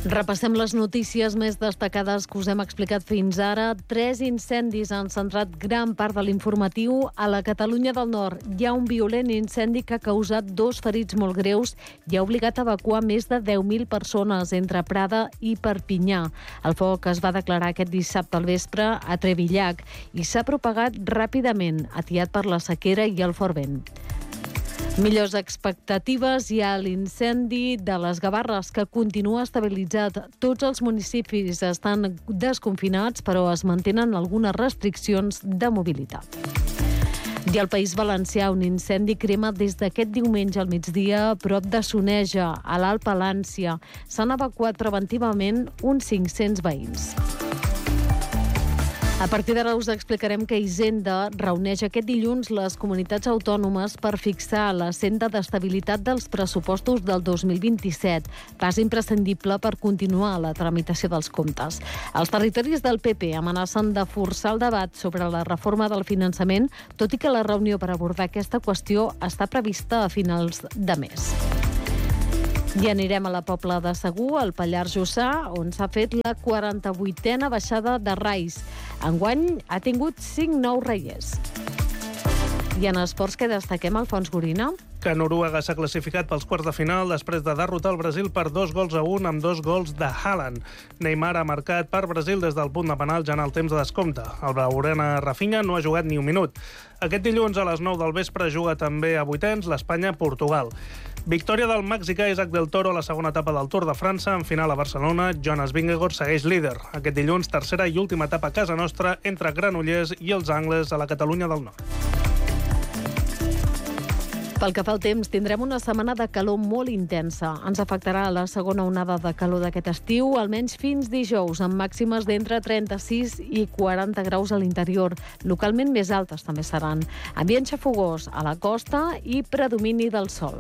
Repassem les notícies més destacades que us hem explicat fins ara. 3 incendis han centrat gran part de l'informatiu a la Catalunya del Nord. Hi ha un violent incendi que ha causat 2 ferits molt greus i ha obligat a evacuar més de 10.000 persones entre Prada i Perpinyà. El foc es va declarar aquest dissabte al vespre a Trevillac i s'ha propagat ràpidament, atiat per la sequera i el fort vent. Millors expectatives hi ha l'incendi de les Gavarres, que continua estabilitzat. Tots els municipis estan desconfinats, però es mantenen algunes restriccions de mobilitat. I al País Valencià, un incendi crema des d'aquest diumenge al migdia a prop de Soneja, a l'Alt Palància. S'han evacuat preventivament uns 500 veïns. A partir d'ara us explicarem que Hisenda reuneix aquest dilluns les comunitats autònomes per fixar la senda d'estabilitat dels pressupostos del 2027, pas imprescindible per continuar la tramitació dels comptes. Els territoris del PP amenacen de forçar el debat sobre la reforma del finançament, tot i que la reunió per abordar aquesta qüestió està prevista a finals de mes. I anirem a la Pobla de Segur, al Pallars Jussà, on s'ha fet la 48a baixada de Rais. Enguany ha tingut 5 nous reiers. I en esports, que destaquem, Alfons Gorina? Que Noruega s'ha classificat pels quarts de final després de derrotar el Brasil per 2-1 amb 2 gols de Haaland. Neymar ha marcat per Brasil des del punt de penal ja en el temps de descompte. El blaugrana Rafinha no ha jugat ni un minut. Aquest dilluns a les 9 del vespre juga també a vuitens l'Espanya-Portugal. Victòria del mexicà Isaac del Toro a la segona etapa del Tour de França. En final a Barcelona, Jonas Vingegaard segueix líder. Aquest dilluns, tercera i última etapa a casa nostra entre Granollers i els Angles a la Catalunya del Nord. Pel que fa al temps, tindrem una setmana de calor molt intensa. Ens afectarà la segona onada de calor d'aquest estiu, almenys fins dijous, amb màximes d'entre 36 i 40 graus a l'interior. Localment més altes també seran. Ambient xafogós a la costa i predomini del sol.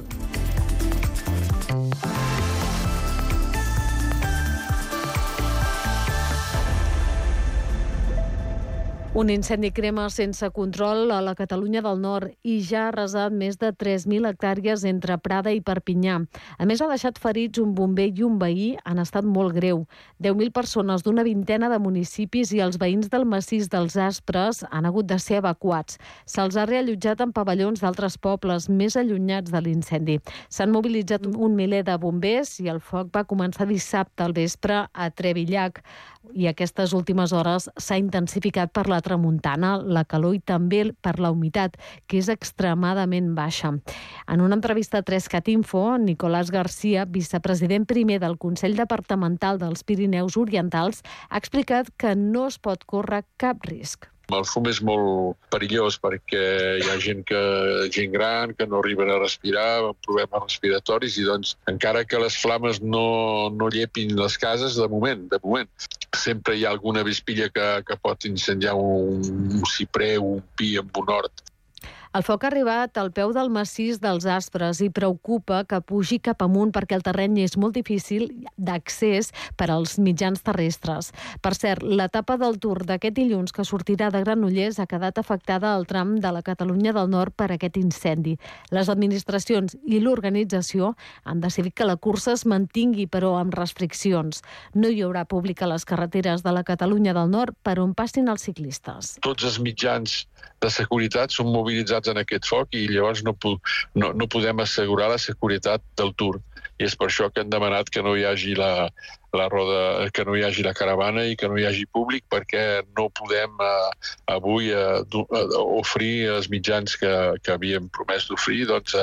Un incendi crema sense control a la Catalunya del Nord i ja ha arrasat més de 3.000 hectàrees entre Prada i Perpinyà. A més, ha deixat ferits un bomber i un veí en estat molt greu. 10.000 persones d'una vintena de municipis i els veïns del massís dels Aspres han hagut de ser evacuats. Se'ls ha reallotjat en pavellons d'altres pobles més allunyats de l'incendi. S'han mobilitzat un miler de bombers i el foc va començar dissabte al vespre a Trevillac. I aquestes últimes hores s'ha intensificat per la tramuntana, la calor i també per la humitat, que és extremadament baixa. En una entrevista a 3cat Info, Nicolás García, vicepresident primer del Consell Departamental dels Pirineus Orientals, ha explicat que no es pot córrer cap risc. El fum és molt perillós perquè hi ha gent gran que no arriben a respirar, amb problemes respiratoris, i doncs encara que les flames no llepin les cases, de moment, sempre hi ha alguna vespilla que pot incendiar un ciprer o un pi amb un hort. El foc ha arribat al peu del massís dels Aspres i preocupa que pugi cap amunt perquè el terreny és molt difícil d'accés per als mitjans terrestres. Per cert, l'etapa del Tour d'aquest dilluns que sortirà de Granollers ha quedat afectada al tram de la Catalunya del Nord per aquest incendi. Les administracions i l'organització han decidit que la cursa es mantingui, però amb restriccions. No hi haurà públic a les carreteres de la Catalunya del Nord per on passin els ciclistes. Tots els mitjans de seguretat són mobilitzats en aquest foc i llavors no podem assegurar la seguretat del Tour. I és per això que hem demanat que no hi hagi la roda, que no hi hagi la caravana i que no hi hagi públic, perquè no podem avui oferir els mitjans que havíem promès d'oferir, doncs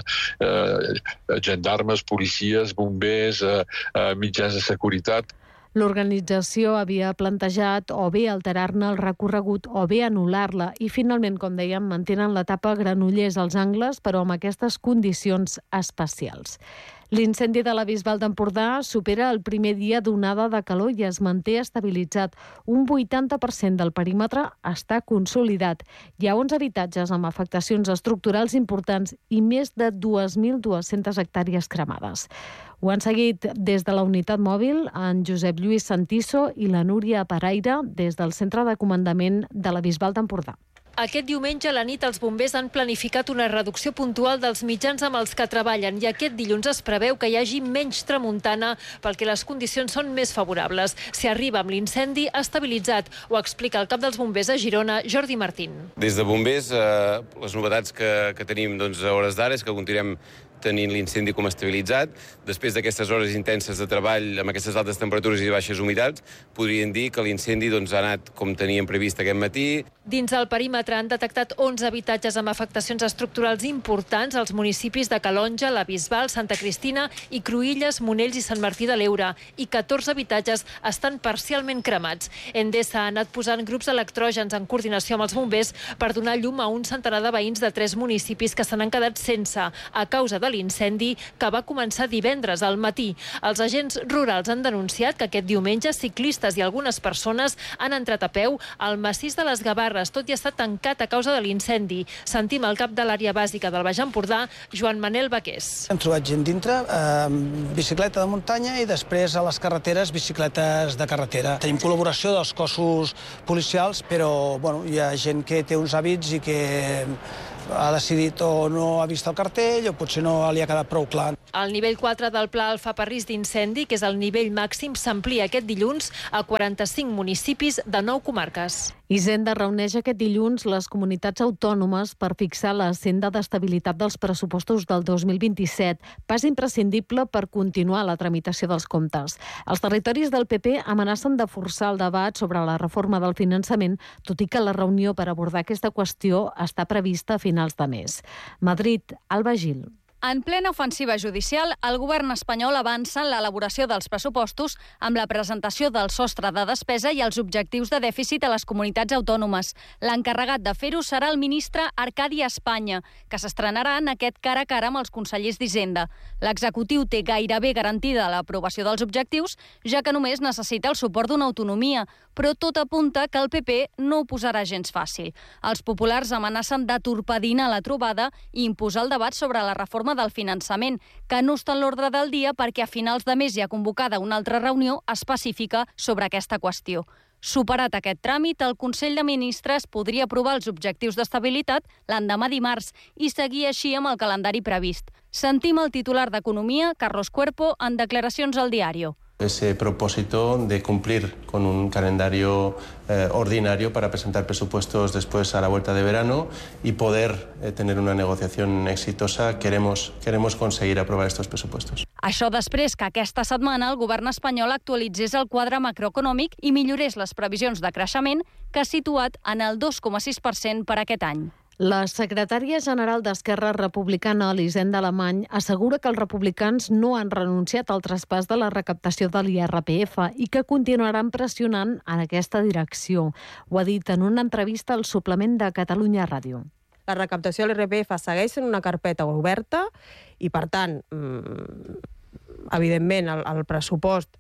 gendarmes, policies, bombers, mitjans de seguretat. L'organització havia plantejat o bé alterar-ne el recorregut o bé anul·lar-la i finalment, com dèiem, mantenen l'etapa Granollers als Angles, però amb aquestes condicions especials. L'incendi de la Bisbal d'Empordà supera el primer dia d'onada de calor i es manté estabilitzat. Un 80% del perímetre està consolidat. Hi ha 11 habitatges amb afectacions estructurals importants i més de 2.200 hectàrees cremades. Ho han seguit des de la unitat mòbil en Josep Lluís Santiso i la Núria Paraire des del centre de comandament de la Bisbal d'Empordà. Aquest diumenge a la nit els bombers han planificat una reducció puntual dels mitjans amb els que treballen i aquest dilluns es preveu que hi hagi menys tramuntana perquè les condicions són més favorables. Si arriba amb l'incendi estabilitzat, ho explica el cap dels bombers a Girona, Jordi Martín. Des de bombers, les novetats que tenim a hores d'ara és que continuem tenint l'incendi com estabilitzat. Després d'aquestes hores intenses de treball amb aquestes altes temperatures i baixes humitats, podríem dir que l'incendi ha anat com teníem previst aquest matí. Dins el perímetre han detectat 11 habitatges amb afectacions estructurals importants als municipis de Calonja, la Bisbal, Santa Cristina i Cruïlles, Monells i Sant Martí de l'Eure, i 14 habitatges estan parcialment cremats. Endesa ha anat posant grups electrògens en coordinació amb els bombers per donar llum a un centenar de veïns de 3 municipis que se n'han quedat sense a causa de l'incendi que va començar divendres al matí. Els agents rurals han denunciat que aquest diumenge ciclistes i algunes persones han entrat a peu al massís de les Gavarres, tot i estar tancat a causa de l'incendi. Sentim el cap de l'àrea bàsica del Baix Empordà, Joan Manel Baqués. Hem trobat gent dintre, bicicleta de muntanya i després a les carreteres, bicicletes de carretera. Tenim col·laboració dels cossos policials, però hi ha gent que té uns hàbits i que ha decidit o no ha vist el cartell o potser no li ha quedat prou clar. El nivell 4 del Pla Alfa per risc d'incendi, que és el nivell màxim, s'amplia aquest dilluns a 45 municipis de 9 comarques. Hisenda reuneix aquest dilluns les comunitats autònomes per fixar la senda d'estabilitat dels pressupostos del 2027, pas imprescindible per continuar la tramitació dels comptes. Els territoris del PP amenacen de forçar el debat sobre la reforma del finançament, tot i que la reunió per abordar aquesta qüestió està prevista a finals de mes. Madrid, Alba Gil. En plena ofensiva judicial, el govern espanyol avança en l'elaboració dels pressupostos amb la presentació del sostre de despesa i els objectius de dèficit a les comunitats autònomes. L'encarregat de fer-ho serà el ministre Arcadi Espanya, que s'estrenarà en aquest cara a cara amb els consellers d'Hisenda. L'executiu té gairebé garantida l'aprovació dels objectius, ja que només necessita el suport d'una autonomia, però tot apunta que el PP no ho posarà gens fàcil. Els populars amenacen de torpedinar la trobada i imposar el debat sobre la reforma del finançament, que no està en l'ordre del dia perquè a finals de mes hi ha convocada una altra reunió específica sobre aquesta qüestió. Superat aquest tràmit, el Consell de Ministres podria aprovar els objectius d'estabilitat l'endemà dimarts i seguir així amb el calendari previst. Sentim el titular d'Economia, Carlos Cuerpo, en declaracions al Diario. Ese propósito de cumplir con un calendario ordinario para presentar presupuestos después a la vuelta de verano y poder tener una negociación exitosa, queremos conseguir aprobar estos presupuestos. Això després que aquesta setmana el govern espanyol actualitzés el quadre macroeconòmic i millorés les previsions de creixement, que ha situat en el 2,6% per aquest any. La secretària general d'Esquerra Republicana, Elisenda Alemany, assegura que els republicans no han renunciat al traspàs de la recaptació de l'IRPF i que continuaran pressionant en aquesta direcció. Ho ha dit en una entrevista al suplement de Catalunya Ràdio. La recaptació de l'IRPF segueix en una carpeta oberta i, per tant, evidentment, el pressupost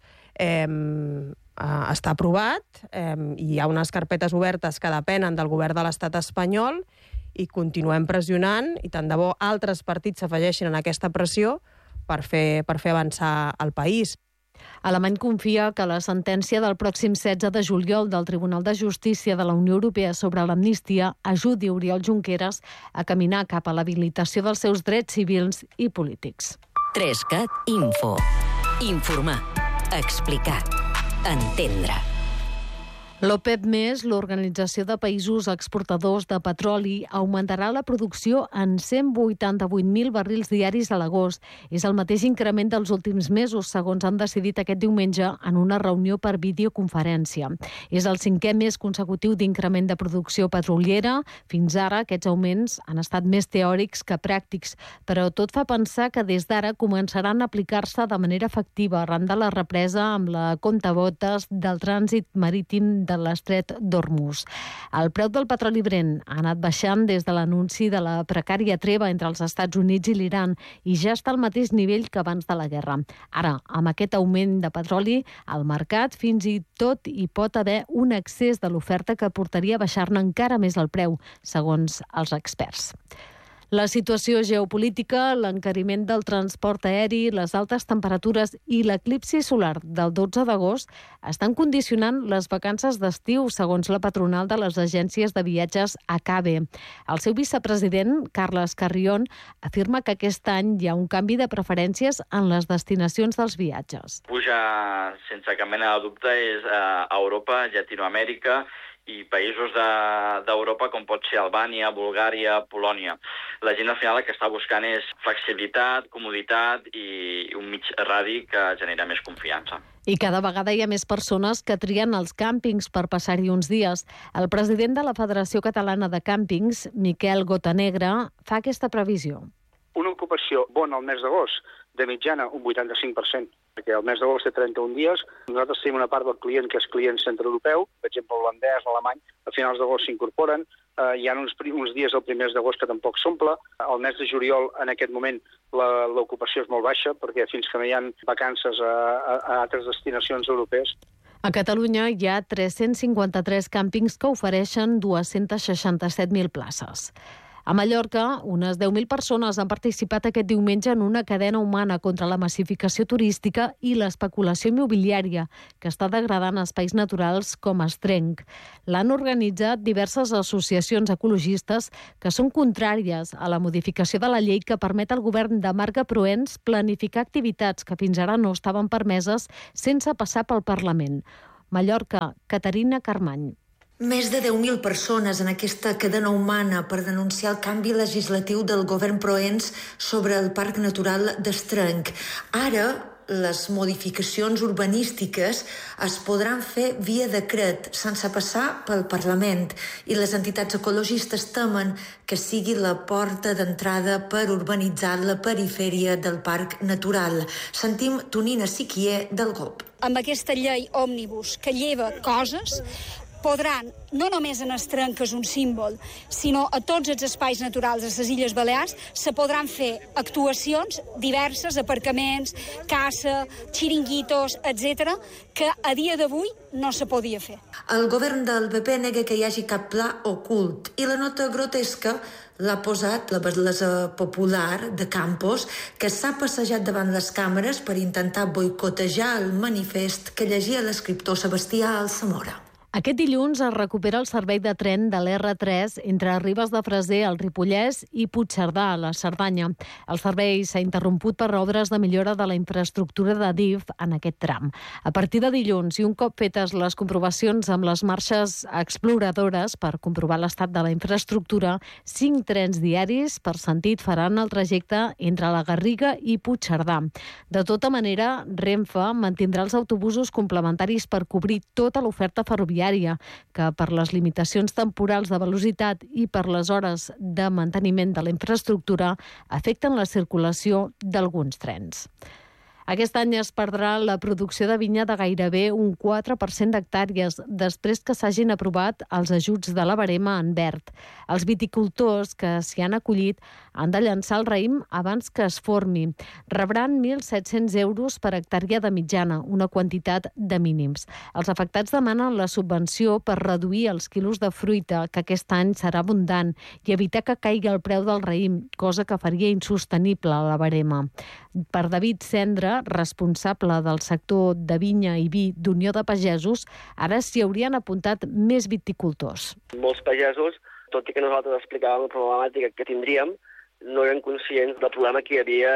està aprovat i hi ha unes carpetes obertes que depenen del govern de l'Estat espanyol i continuem pressionant i tant de bo altres partits s'afegeixin en aquesta pressió per fer avançar el país. Alemany confia que la sentència del pròxim 16 de juliol del Tribunal de Justícia de la Unió Europea sobre l'amnistia ajudi Oriol Junqueras a caminar cap a l'habilitació dels seus drets civils i polítics. 3CAT Info. Informar. Explicar. Entendre. L'OPEP+, l'Organització de Països Exportadors de Petroli, augmentarà la producció en 188.000 barrils diaris a l'agost. És el mateix increment dels últims mesos, segons han decidit aquest diumenge en una reunió per videoconferència. És el 5è mes consecutiu d'increment de producció petroliera. Fins ara, aquests augments han estat més teòrics que pràctics, però tot fa pensar que des d'ara començaran a aplicar-se de manera efectiva arran de la represa amb la comptagotes del trànsit marítim de l'estret d'Hormuz. El preu del petroli Brent ha anat baixant des de l'anunci de la precària treva entre els Estats Units i l'Iran i ja està al mateix nivell que abans de la guerra. Ara, amb aquest augment de petroli, al mercat fins i tot hi pot haver un excés de l'oferta que portaria a baixar-ne encara més el preu, segons els experts. La situació geopolítica, l'encariment del transport aeri, les altes temperatures i l'eclipsi solar del 12 d'agost estan condicionant les vacances d'estiu, segons la patronal de les agències de viatges ACABE. El seu vicepresident, Carles Carrión, afirma que aquest any hi ha un canvi de preferències en les destinacions dels viatges. Puja, sense cap mena de dubte, és a Europa, Llatinoamèrica i països d'Europa com pot ser Albània, Bulgària, Polònia. La gent al final el que està buscant és flexibilitat, comoditat i un mig radi que genera més confiança. I cada vegada hi ha més persones que trien els càmpings per passar-hi uns dies. El president de la Federació Catalana de Càmpings, Miquel Gotanegra, fa aquesta previsió. Una ocupació bona al mes d'agost, de mitjana un 85%, perquè el mes d'agost té 31 dies. Nosaltres tenim una part del client que és client centreeuropeu, per exemple holandès, alemany, a finals d'agost s'incorporen. Hi ha uns dies del primer d'agost que tampoc s'omple. El mes de juliol, en aquest moment, l'ocupació és molt baixa, perquè fins que no hi ha vacances a altres destinacions europees. A Catalunya hi ha 353 càmpings que ofereixen 267.000 places. A Mallorca, unes 10.000 persones han participat aquest diumenge en una cadena humana contra la massificació turística i l'especulació immobiliària, que està degradant espais naturals com Estrenc. L'han organitzat diverses associacions ecologistes que són contràries a la modificació de la llei que permet al govern de Marga Proens planificar activitats que fins ara no estaven permeses sense passar pel Parlament. Mallorca, Caterina Carmany. Més de 10.000 persones en aquesta cadena humana per denunciar el canvi legislatiu del govern Proens sobre el Parc Natural d'Estrenc. Ara, les modificacions urbanístiques es podran fer via decret, sense passar pel Parlament, i les entitats ecologistes temen que sigui la porta d'entrada per urbanitzar la perifèria del Parc Natural. Sentim Tonina Siquier del GOP. Amb aquesta llei òmnibus que lleva coses, podran, no només en Estrenc, que és un símbol, sinó a tots els espais naturals de les Illes Balears, se podran fer actuacions diverses, aparcaments, caça, xiringuitos, etc., que a dia d'avui no se podia fer. El govern del PP nega que hi hagi cap pla ocult i la nota grotesca l'ha posat la Batlesa Popular de Campos, que s'ha passejat davant les càmeres per intentar boicotejar el manifest que llegia l'escriptor Sebastià Alsamora. Aquest dilluns es recupera el servei de tren de l'R3 entre Ribes de Freser, el Ripollès, i Puigcerdà, a la Cerdanya. El servei s'ha interromput per obres de millora de la infraestructura de DIF en aquest tram. A partir de dilluns, i un cop fetes les comprovacions amb les marxes exploradores per comprovar l'estat de la infraestructura, 5 trens diaris per sentit faran el trajecte entre la Garriga i Puigcerdà. De tota manera, Renfe mantindrà els autobusos complementaris per cobrir tota l'oferta ferroviària, que per les limitacions temporals de velocitat i per les hores de manteniment de la infraestructura afecten la circulació d'alguns trens. Aquest any es perdrà la producció de vinya de gairebé un 4% d'hectàrees després que s'hagin aprovat els ajuts de la barema en verd. Els viticultors que s'hi han acollit han de llançar el raïm abans que es formi. Rebran 1.700 euros per hectàrea de mitjana, una quantitat de mínims. Els afectats demanen la subvenció per reduir els quilos de fruita, que aquest any serà abundant, i evitar que caigui el preu del raïm, cosa que faria insostenible la barema. Per David Cendra, responsable del sector de vinya i vi d'Unió de Pagesos, ara s'hi haurien apuntat més viticultors. Molts pagesos, tot i que nosaltres explicàvem la problemàtica que tindríem, no eren conscients del problema que hi havia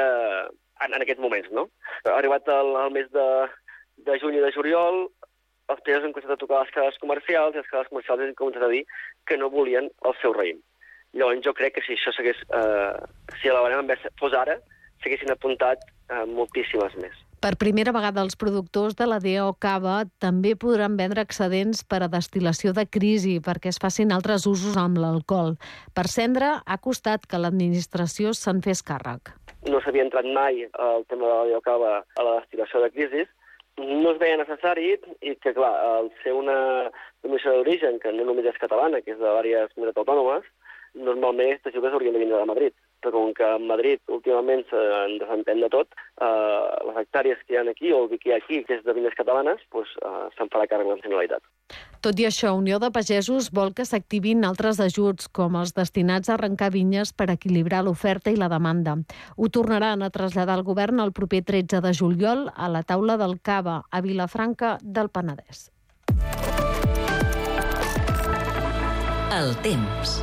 en aquests moments, no? Ha arribat el mes de juny i de juliol, els pagesos han començat a tocar les cases comercials i les cases comercials han començat a dir que no volien el seu raïm. Llavors jo crec que si això s'hagués, si la barema fos ara, s'haguessin apuntat moltíssimes més. Per primera vegada els productors de la DO Cava també podran vendre excedents per a destil·lació de crisi perquè es facin altres usos amb l'alcohol. Per Cendra ha costat que l'administració se'n fes càrrec. No s'havia entrat mai el tema de la DO Cava a la destil·lació de crisi. No es veia necessari i que, clar, al ser una denominació d'origen que no només és catalana, que és de diverses comunitats autònomes, normalment aquestes jugues haurien de vindre de Madrid. Però com que a Madrid últimament se'n desentén de tot, les hectàrees que hi ha aquí, o el que hi ha aquí, que és de vinyes catalanes, se'n farà càrrec la Generalitat. Tot i això, Unió de Pagesos vol que s'activin altres ajuts, com els destinats a arrencar vinyes per equilibrar l'oferta i la demanda. Ho tornaran a traslladar al govern el proper 13 de juliol a la taula del Cava, a Vilafranca del Penedès. El temps.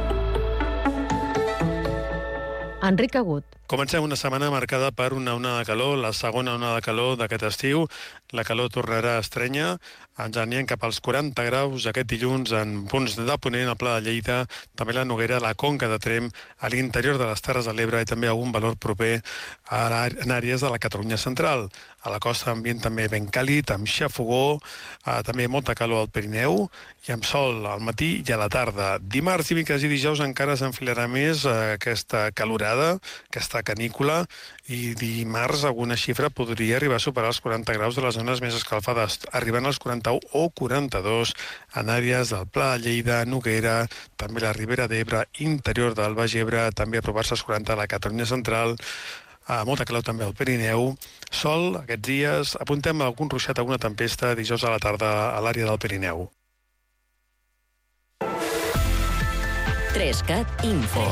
Enric Agut. Comencem una setmana marcada per una onada de calor, la segona onada de calor d'aquest estiu. La calor tornarà a estrènyer, ens anirem cap als 40 graus aquest dilluns en punts de Ponent, al Pla de Lleida, també la Noguera, la Conca de Tremp, a l'interior de les Terres de l'Ebre i també algun valor proper en àrees de la Catalunya central. A la costa ambient també ben càlid, amb xafogó, també molta calor al Pirineu i amb sol al matí i a la tarda. Dimarts, dimecres i dijous encara s'enfilarà més aquesta calorada, aquesta canícula, i dimarts alguna xifra podria arribar a superar els 40 graus de les zones més escalfades, arribant als 41 o 42 en àrees del Pla de Lleida, Noguera, també la Ribera d'Ebre, interior del Baix Ebre, també aprovar-se als 40 a la Catalunya central, molta calor també al Pirineu, sol aquests dies, apuntem algun ruixat, alguna tempesta dijous a la tarda a l'àrea del Pirineu. 3CAT Info.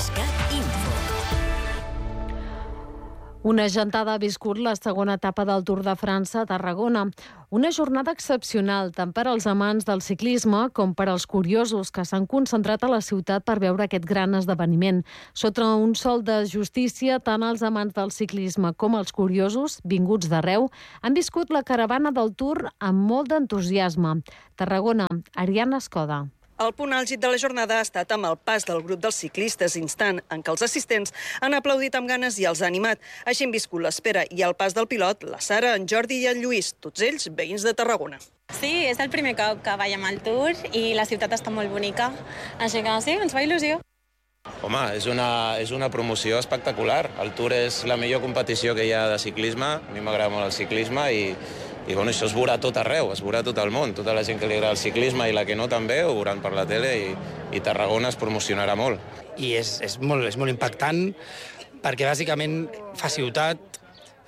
Una gentada ha viscut la segona etapa del Tour de França a Tarragona. Una jornada excepcional tant per als amants del ciclisme com per als curiosos que s'han concentrat a la ciutat per veure aquest gran esdeveniment. Sota un sol de justícia, tant els amants del ciclisme com els curiosos, vinguts d'arreu, han viscut la caravana del Tour amb molt d'entusiasme. Tarragona, Ariana Escoda. El punt àlgid de la jornada ha estat amb el pas del grup dels ciclistes, instant en què els assistents han aplaudit amb ganes i els ha animat. Així hem viscut l'espera i el pas del pilot, la Sara, en Jordi i el Lluís, tots ells veïns de Tarragona. Sí, és el primer cop que veiem el Tour i la ciutat està molt bonica, així que sí, ens fa il·lusió. Home, és una promoció espectacular. El Tour és la millor competició que hi ha de ciclisme. A mi m'agrada molt el ciclisme i bueno, això es veurà tot arreu, es veurà tot el món. Tota la gent que li agrada el ciclisme i la que no també ho veuran per la tele i Tarragona es promocionarà molt. I és molt impactant perquè bàsicament fa ciutat,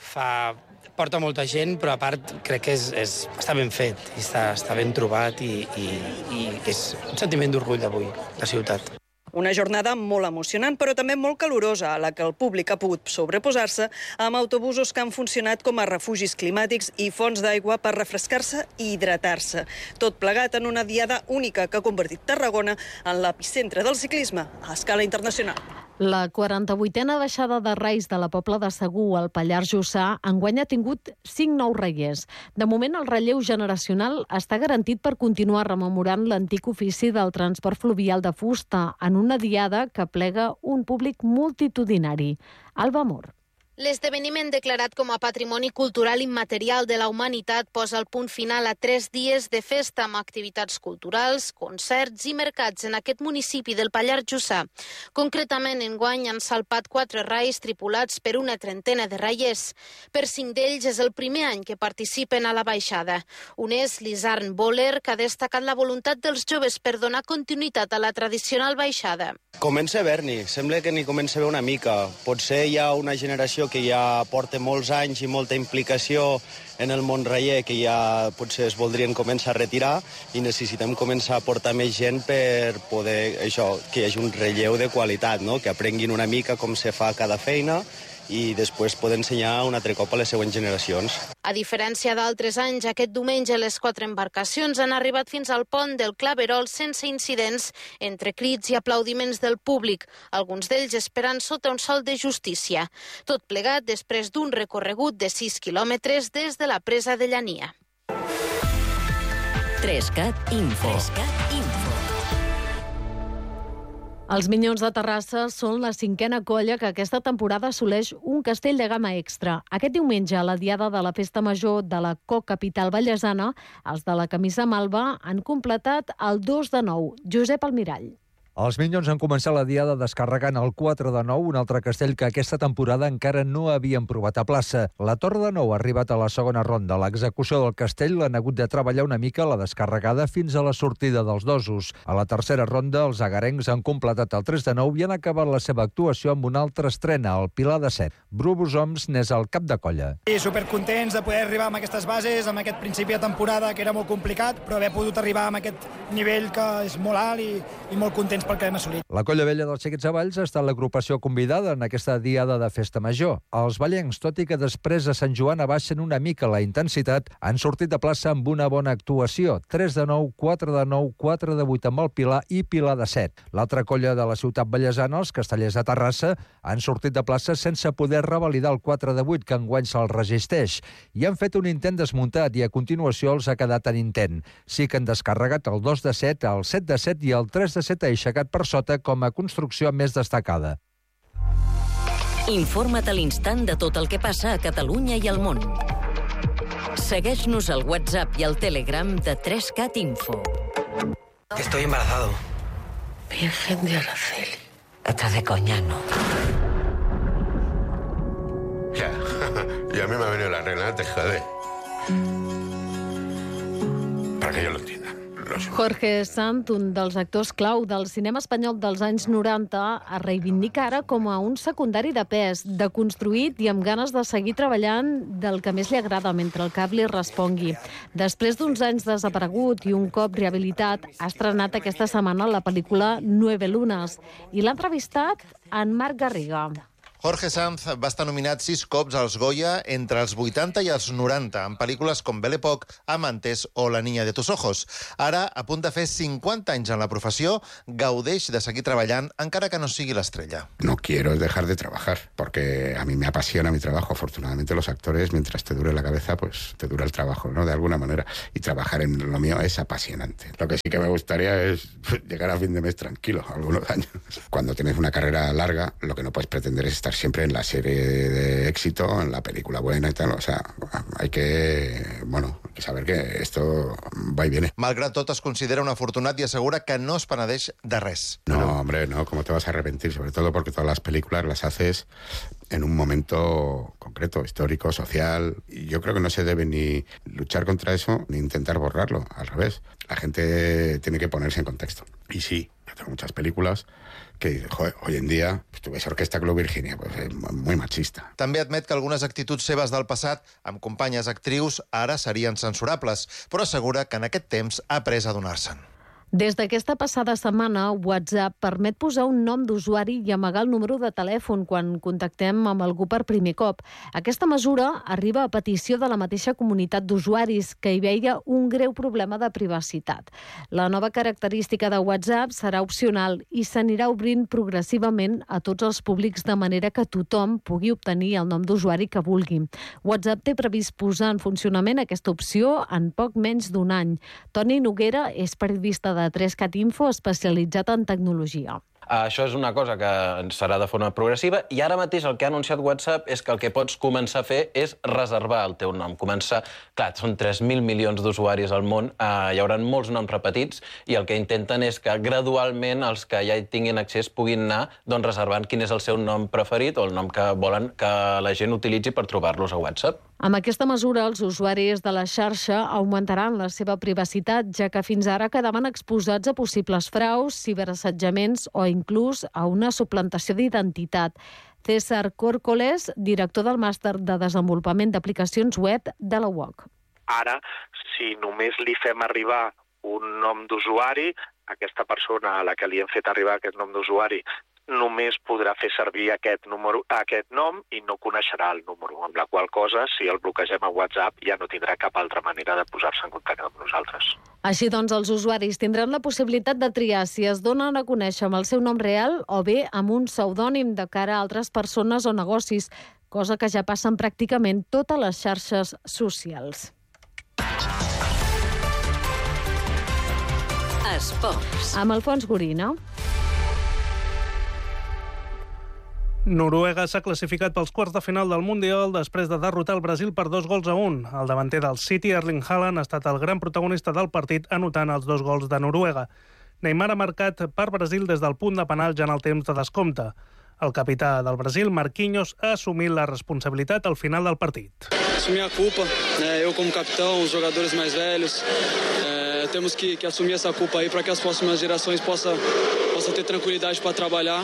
porta molta gent, però a part crec que està ben fet, i està ben trobat i és un sentiment d'orgull d'avui, la ciutat. Una jornada molt emocionant, però també molt calorosa, a la que el públic ha pogut sobreposar-se amb autobusos que han funcionat com a refugis climàtics i fonts d'aigua per refrescar-se i hidratar-se. Tot plegat en una diada única que ha convertit Tarragona en l'epicentre del ciclisme a escala internacional. La 48a baixada de Reis de la Pobla de Segur al Pallars Jussà enguany ha tingut 5 nous reiers. De moment, el relleu generacional està garantit per continuar rememorant l'antic ofici del transport fluvial de fusta en una diada que plega un públic multitudinari. Alba Mor. L'esdeveniment declarat com a Patrimoni Cultural Immaterial de la Humanitat posa el punt final a 3 dies de festa amb activitats culturals, concerts i mercats en aquest municipi del Pallars Jussà. Concretament, enguany han salpat 4 rais tripulats per una trentena de reiers. Per 5 d'ells és el primer any que participen a la baixada. Un és l'Isarn Boller, que ha destacat la voluntat dels joves per donar continuïtat a la tradicional baixada. Comença a haver-n'hi, sembla que n'hi comença a haver una mica. Potser hi ha una generació que ja porta molts anys i molta implicació en el món reier que ja potser es voldrien començar a retirar i necessitem començar a portar més gent per poder, que hi hagi un relleu de qualitat, no? Que aprenguin una mica com se fa cada feina i després poder ensenyar un altre cop a les següents generacions. A diferència d'altres anys, aquest diumenge les 4 embarcacions han arribat fins al pont del Claverol sense incidents, entre crits i aplaudiments del públic, alguns d'ells esperant sota un sol de justícia. Tot plegat després d'un recorregut de 6 quilòmetres des de la presa de Llania. 3CAT Info. Els Minyons de Terrassa són la 5a colla que aquesta temporada assoleix un castell de gamma extra. Aquest diumenge, a la diada de la Festa Major de la Co-Capital Vallesana, els de la camisa malva han completat el 2 de 9. Josep Almirall. Els Minyons han començat la diada descarregant el 4 de 9, un altre castell que aquesta temporada encara no havien provat a plaça. La Torre de Nou ha arribat a la segona ronda. L'execució del castell l'han hagut de treballar una mica la descarregada fins a la sortida dels dosos. A la tercera ronda, els agarencs han completat el 3 de 9 i han acabat la seva actuació amb una altra estrena, el Pilar de 7. Bru Busoms n'és el cap de colla. I supercontents de poder arribar amb aquestes bases, amb aquest principi de temporada que era molt complicat, però haver pogut arribar amb aquest nivell que és molt alt i molt contents pel que hem assolit. La Colla Vella dels Xiquets de Valls ha estat l'agrupació convidada en aquesta diada de festa major. Els ballencs, tot i que després de Sant Joan abaixen una mica la intensitat, han sortit de plaça amb una bona actuació. 3 de 9, 4 de 9, 4 de 8 amb el Pilar i Pilar de 7. L'altra colla de la ciutat vallesana, els Castellers de Terrassa, han sortit de plaça sense poder revalidar el 4 de 8, que enguany se'ls resisteix. I han fet un intent desmuntat i a continuació els ha quedat en intent. Sí que han descarregat el 2 de 7, el 7 de 7 i el 3 de 7 aixecat per sota com a construcció més destacada. Informa't a l'instant de tot el que passa a Catalunya i al món. Segueix-nos al WhatsApp i al Telegram de 3CAT Info. Estoy embarazado. Virgen de Araceli. Estás de coña, ¿no? Ya, y a mí me ha venido la reina, te jode. Para que yo lo entienda. Jorge Sant, un dels actors clau del cinema espanyol dels anys 90, es reivindica ara com a un secundari de pes, deconstruït i amb ganes de seguir treballant del que més li agrada mentre el cap li respongui. Després d'uns anys desaparegut i un cop rehabilitat, ha estrenat aquesta setmana la pel·lícula 9 lunes i l'ha entrevistat en Marc Garriga. Jorge Sanz va estar nominat 6 cops als Goya entre els 80 i els 90, en pel·lícules com Belle Époque, Amantes o La niña de tus ojos. Ara, a punt de fer 50 anys en la professió, gaudeix de seguir treballant, encara que no sigui l'estrella. No quiero dejar de trabajar, porque a mí me apasiona mi trabajo. Afortunadamente los actores, mientras te dure la cabeza, pues te dura el trabajo, ¿no? De alguna manera. Y trabajar en lo mío es apasionante. Lo que sí que me gustaría es llegar a fin de mes tranquilo, algunos años. Cuando tienes una carrera larga, lo que no puedes pretender es estar siempre en la serie de éxito, en la película buena y tal. O sea, hay que saber que esto va y viene. Malgrat tot, es considera un afortunat y asegura que no es penedeix de res. No, hombre, no. ¿Cómo te vas a arrepentir? Sobre todo porque todas las películas las haces en un momento concreto, histórico, social. Y yo creo que no se debe ni luchar contra eso ni intentar borrarlo. Al revés. La gente tiene que ponerse en contexto. Y sí, yo tengo muchas películas que, joder, hoy en dia, pues, tu ves Orquesta Club Virginia, pues és muy machista. També admet que algunes actituds seves del passat, amb companyes actrius, ara serien censurables, però assegura que en aquest temps ha après a donar-se'n. Des d'aquesta passada setmana, WhatsApp permet posar un nom d'usuari i amagar el número de telèfon quan contactem amb algú per primer cop. Aquesta mesura arriba a petició de la mateixa comunitat d'usuaris, que hi veia un greu problema de privacitat. La nova característica de WhatsApp serà opcional i s'anirà obrint progressivament a tots els públics de manera que tothom pugui obtenir el nom d'usuari que vulgui. WhatsApp té previst posar en funcionament aquesta opció en poc menys d'un any. Toni Noguera és periodista de 3CAT Info, especialitzat en tecnologia. Això és una cosa que serà de forma progressiva i ara mateix el que ha anunciat WhatsApp és que el que pots començar a fer és reservar el teu nom. Començar, clar, són 3.000 milions d'usuaris al món, hi haurà molts noms repetits i el que intenten és que gradualment els que ja hi tinguin accés puguin anar reservant quin és el seu nom preferit o el nom que volen que la gent utilitzi per trobar-los a WhatsApp. Amb aquesta mesura, els usuaris de la xarxa augmentaran la seva privacitat, ja que fins ara quedaven exposats a possibles fraus, ciberassetjaments o inclús a una suplantació d'identitat. César Córcoles, director del màster de desenvolupament d'aplicacions web de la UOC. Ara, si només li fem arribar un nom d'usuari, aquesta persona a la que li hem fet arribar aquest nom d'usuari només podrà fer servir aquest nom i no coneixerà el número, amb la qual cosa, si el bloquegem a WhatsApp, ja no tindrà cap altra manera de posar-se en contacte amb nosaltres. Així doncs, els usuaris tindran la possibilitat de triar si es donen a conèixer amb el seu nom real o bé amb un pseudònim de cara a altres persones o negocis, cosa que ja passa en pràcticament totes les xarxes socials. Esports. Amb Alfons Gorina. Noruega s'ha classificat pels quarts de final del Mundial després de derrotar el Brasil per 2-1. El davanter del City, Erling Haaland, ha estat el gran protagonista del partit anotant els 2 gols de Noruega. Neymar ha marcat per Brasil des del punt de penal ja en el temps de descompte. El capità del Brasil, Marquinhos, ha assumit la responsabilitat al final del partit. Assumir a culpa, eu como capitão, os jogadores mais velhos, temos que assumir essa culpa aí para que as próximas gerações possam ter tranquilidade para trabalhar.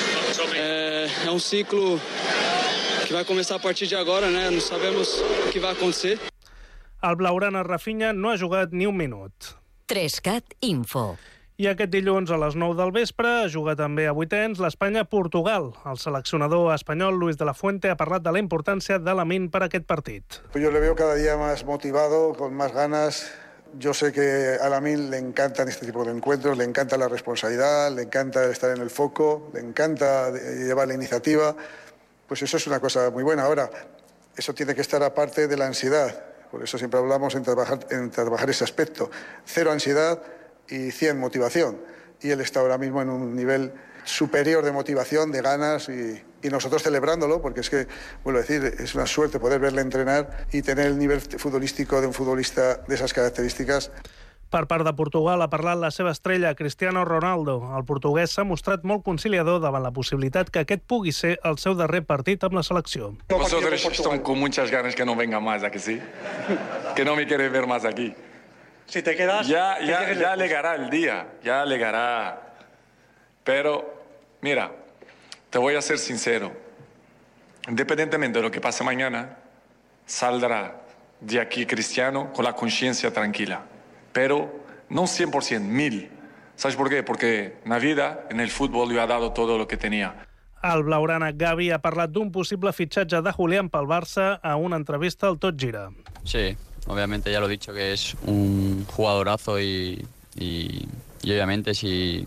É ciclo que vai começar a partir de agora, não sabemos o que vai acontecer. El blaugrana Rafinha no ha jugat ni un minut. 3CAT Info. I aquest dilluns a les 9 del vespre juga també a vuitens l'Espanya-Portugal. El seleccionador espanyol Luis de la Fuente ha parlat de la importància de Lamine per aquest partit. Yo le veo cada día más motivado, con más ganas. Yo sé que a Lamine le encantan este tipo de encuentros, le encanta la responsabilidad, le encanta estar en el foco, le encanta llevar la iniciativa. Pues eso es una cosa muy buena. Ahora, eso tiene que estar aparte de la ansiedad. Por eso siempre hablamos en trabajar ese aspecto. 0 ansiedad y 100 motivación. Y él está ahora mismo en un nivel superior de motivación, de ganas y nosotros celebrándolo, porque es que, vuelvo a decir, es una suerte poder verle entrenar y tener el nivel futbolístico de un futbolista de esas características. Per part de Portugal ha parlat la seva estrella, Cristiano Ronaldo. El portuguès s'ha mostrat molt conciliador davant la possibilitat que aquest pugui ser el seu darrer partit amb la selecció. Vosotros están con muchas ganas que no venga más, ¿a que sí? Que no me quiere ver más aquí. Si te quedas... Ya llegará el día, ya llegará. Pero, mira, te voy a ser sincero. Independientemente de lo que pase mañana, saldrá de aquí Cristiano con la conciencia tranquila. Pero no 100%, 1000%. ¿Sabes por qué? Porque en la vida, en el fútbol, yo he dado todo lo que tenía. El blaugrana Gavi ha parlat d'un possible fitxatge de Julián pel Barça a una entrevista al Tot Gira. Sí, obviamente ya lo he dicho que es un jugadorazo y obviamente si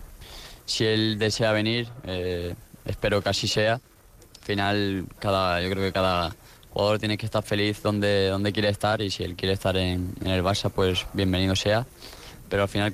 él desea venir, espero que así sea. Al final, yo creo que cada jugador tiene que estar feliz donde quiere estar y si él quiere estar en el Barça, pues bienvenido sea. Pero al final,